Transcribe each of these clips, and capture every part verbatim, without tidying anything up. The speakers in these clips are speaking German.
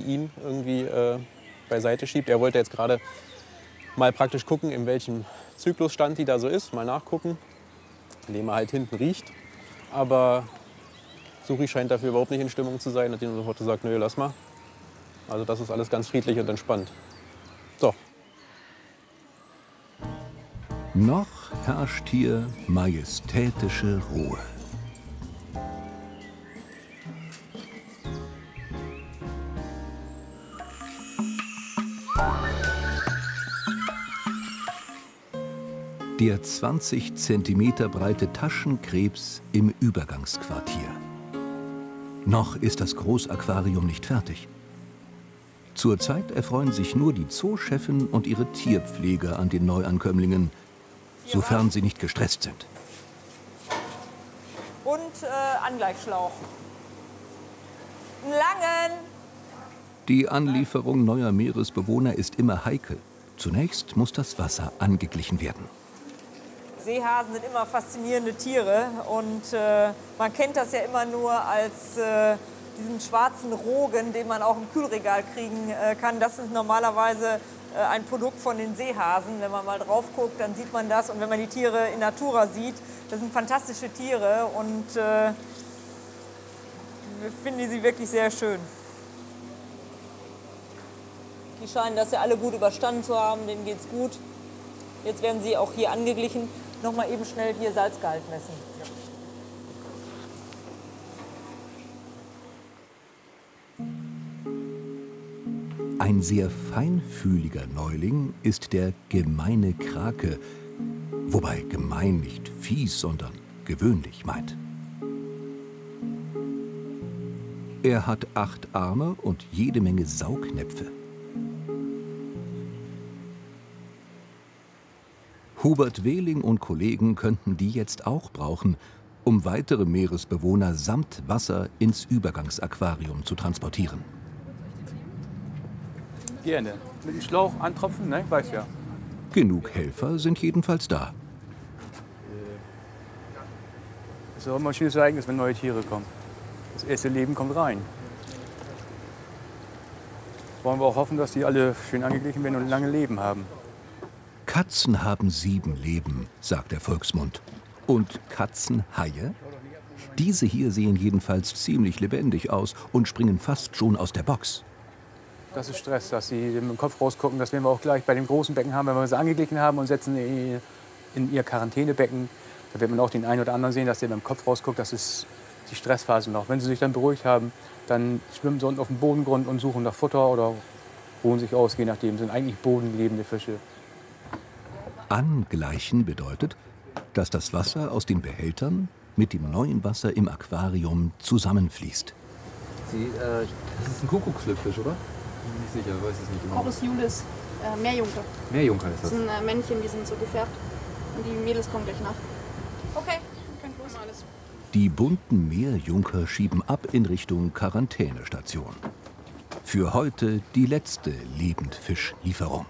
ihn irgendwie äh, beiseite schiebt. Er wollte jetzt gerade mal praktisch gucken, in welchem Zyklusstand die da so ist, mal nachgucken, indem er halt hinten riecht. Aber Suri scheint dafür überhaupt nicht in Stimmung zu sein, hat ihm sofort gesagt, nö, lass mal. Also das ist alles ganz friedlich und entspannt. So. Noch herrscht hier majestätische Ruhe. Der zwanzig Zentimeter breite Taschenkrebs im Übergangsquartier. Noch ist das Großaquarium nicht fertig. Zurzeit erfreuen sich nur die Zoochefin und ihre Tierpfleger an den Neuankömmlingen, sofern sie nicht gestresst sind. Und äh, Angleichschlauch. Einen langen. Die Anlieferung neuer Meeresbewohner ist immer heikel. Zunächst muss das Wasser angeglichen werden. Seehasen sind immer faszinierende Tiere und äh, man kennt das ja immer nur als äh, diesen schwarzen Rogen, den man auch im Kühlregal kriegen äh, kann. Das ist normalerweise äh, ein Produkt von den Seehasen. Wenn man mal drauf guckt, dann sieht man das. Und wenn man die Tiere in Natura sieht, das sind fantastische Tiere und äh, wir finden sie wirklich sehr schön. Die scheinen das ja alle gut überstanden zu haben, denen geht's gut. Jetzt werden sie auch hier angeglichen. Noch mal eben schnell hier Salzgehalt messen. Ein sehr feinfühliger Neuling ist der gemeine Krake, wobei gemein nicht fies, sondern gewöhnlich meint. Er hat acht Arme und jede Menge Saugnäpfe. Hubert Wehling und Kollegen könnten die jetzt auch brauchen, um weitere Meeresbewohner samt Wasser ins Übergangsaquarium zu transportieren. Gerne. Mit dem Schlauch antropfen, ne? Ich weiß ja. Genug Helfer sind jedenfalls da. Es ist auch immer ein schönes Ereignis, wenn neue Tiere kommen. Das erste Leben kommt rein. Wollen wir auch hoffen, dass die alle schön angeglichen werden und lange Leben haben. Katzen haben sieben Leben, sagt der Volksmund. Und Katzenhaie? Diese hier sehen jedenfalls ziemlich lebendig aus und springen fast schon aus der Box. Das ist Stress, dass sie mit dem Kopf rausgucken. Das werden wir auch gleich bei dem großen Becken haben, wenn wir sie angeglichen haben und setzen in, in ihr Quarantänebecken. Da wird man auch den einen oder anderen sehen, dass der mit dem Kopf rausguckt. Das ist die Stressphase noch. Wenn sie sich dann beruhigt haben, dann schwimmen sie unten auf dem Bodengrund und suchen nach Futter oder ruhen sich aus, je nachdem. Das sind eigentlich bodenlebende Fische. Angleichen bedeutet, dass das Wasser aus den Behältern mit dem neuen Wasser im Aquarium zusammenfließt. Sie, äh, das ist ein Kuckucksflugfisch, oder? Bin nicht sicher, weiß es nicht genau. Chorus Julis, äh, Meerjunker. Meerjunker ist das. Das sind äh, Männchen, die sind so gefärbt. Und die Mädels kommen gleich nach. Okay, kein Los. Alles. Die bunten Meerjunker schieben ab in Richtung Quarantänestation. Für heute die letzte Lebendfischlieferung.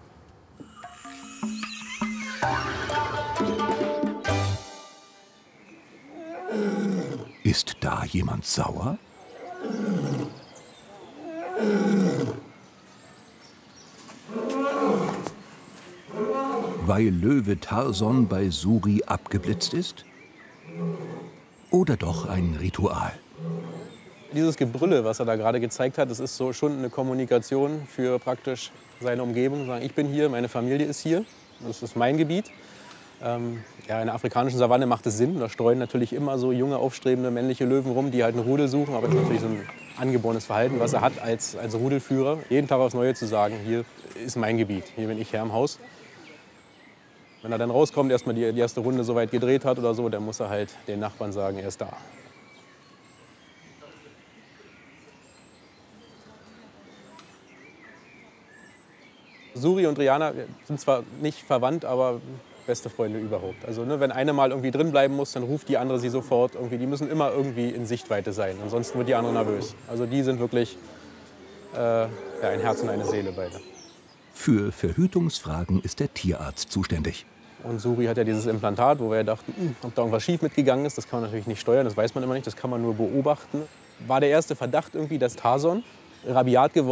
Ist da jemand sauer? Weil Löwe Tarson bei Suri abgeblitzt ist? Oder doch ein Ritual? Dieses Gebrülle, was er da gerade gezeigt hat, das ist so schon eine Kommunikation für praktisch seine Umgebung. Sagen, ich bin hier, meine Familie ist hier, das ist mein Gebiet. Ähm, ja, in der afrikanischen Savanne macht es Sinn. Da streuen natürlich immer so junge, aufstrebende männliche Löwen rum, die halt einen Rudel suchen. Aber das ist natürlich so ein angeborenes Verhalten, was er hat als, als Rudelführer. Jeden Tag aufs Neue zu sagen, hier ist mein Gebiet, hier bin ich Herr im Haus. Wenn er dann rauskommt, erstmal die, die erste Runde so weit gedreht hat oder so, dann muss er halt den Nachbarn sagen, er ist da. Suri und Rihanna sind zwar nicht verwandt, aber beste Freunde überhaupt. Also ne, wenn eine mal irgendwie drin bleiben muss, dann ruft die andere sie sofort. Irgendwie, die müssen immer irgendwie in Sichtweite sein, ansonsten wird die andere nervös. Also die sind wirklich äh, ja, ein Herz und eine Seele beide. Für Verhütungsfragen ist der Tierarzt zuständig. Und Suri hat ja dieses Implantat, wo wir ja dachten, mh, ob da irgendwas schief mitgegangen ist. Das kann man natürlich nicht steuern, das weiß man immer nicht, das kann man nur beobachten. War der erste Verdacht irgendwie, dass Tarson rabiat geworden ist.